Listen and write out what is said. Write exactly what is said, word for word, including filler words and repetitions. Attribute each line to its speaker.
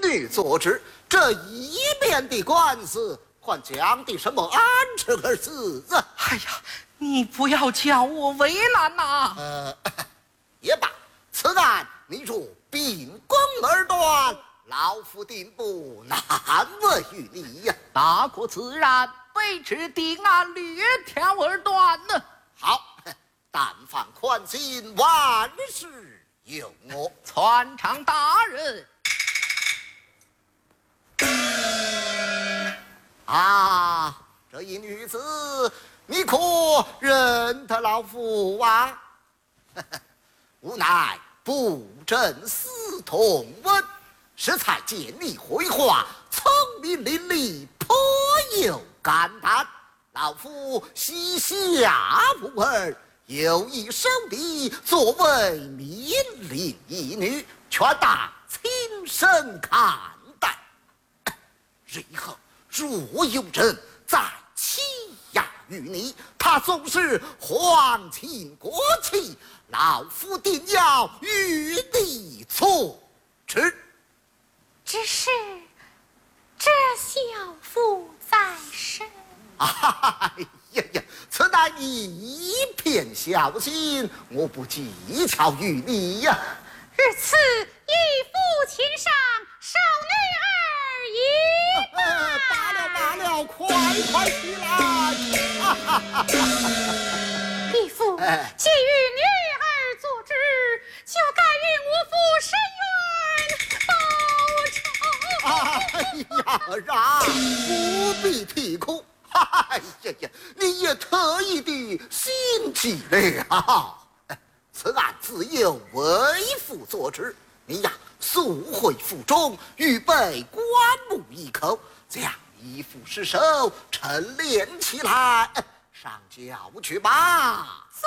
Speaker 1: 女做之，这一面的官司，还讲的什么安置儿子啊？
Speaker 2: 哎呀，你不要叫我为难呐、
Speaker 1: 呃，也罢，此案你若秉公而断，老夫定不难为于你呀。
Speaker 2: 大可自然，卑职定案略条而断呢。
Speaker 1: 好，但凡宽心，万事有我。
Speaker 2: 传唱大人。
Speaker 1: 啊，这一女子，你可认得老夫啊？无奈不正思同文，适才见你绘画，聪明伶俐，颇有感叹。老夫膝下无儿，有意收你作为命令一女，全当亲身看待。日后若有人再欺压于你，他总是皇亲国戚，老夫定要与你错之。
Speaker 3: 只是这小妇在身。
Speaker 1: 哎呀呀，此乃你一片孝心，我不计较于你呀。
Speaker 3: 日此义父情上，少女儿
Speaker 1: 呃
Speaker 3: 矣。
Speaker 1: 罢了罢了，快快起来！
Speaker 3: 义父，
Speaker 1: 哎
Speaker 3: 既与女儿做之，就该与我父伸冤报仇。
Speaker 1: 哎呀，让不必啼哭。哎呀呀，你也特意的心急了。此案自有为父做之，你呀速回府中，预备棺木一口，将衣服尸首陈列起来，上轿去吧。